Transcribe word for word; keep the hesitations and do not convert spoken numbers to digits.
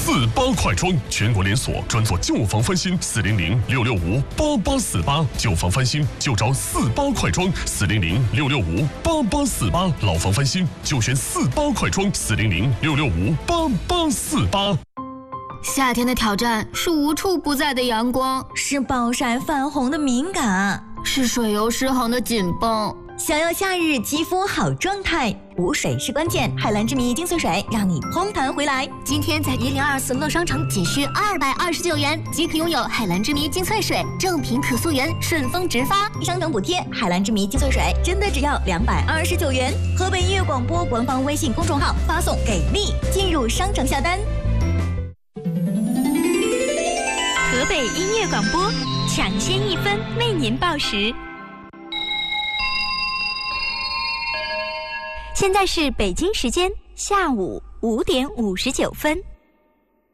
四八快装，全国连锁，专做旧房翻新。四零零六六五八八四八，旧房翻新就找四八快装。四零零六六五八八四八，老房翻新就选四八快装。四零零六六五八八四八。 夏天的挑战是无处不在的阳光， 是暴晒泛红的敏感， 是水油失衡的紧绷。 想要夏日肌肤好状态，补水是关键。海蓝之谜精粹水让你嘭弹回来。 今天在一零二四乐商城仅需二百二十九元即可拥有海蓝之谜精粹水，正品可溯源，顺丰直发， 商城补贴。海蓝之谜精粹水真的只要两百二十九元。河北音乐广播官方微信公众号发送给力进入商城下单。 河北音乐广播，抢先一分为您报时。现在是北京时间下午五点五十九分。